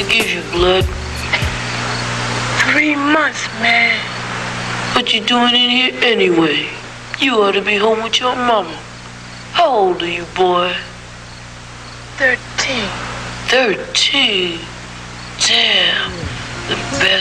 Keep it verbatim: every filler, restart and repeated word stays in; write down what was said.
they give you, blood? Three months, man. What you doing in here anyway? You ought to be home with your mama. How old are you, boy? Thirteen. Thirteen? Damn, the best.